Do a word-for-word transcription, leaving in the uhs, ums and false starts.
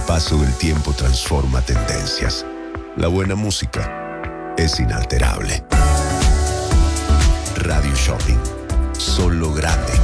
paso del tiempo transforma tendencias. La buena música es inalterable. Radio Shopping. Solo grandes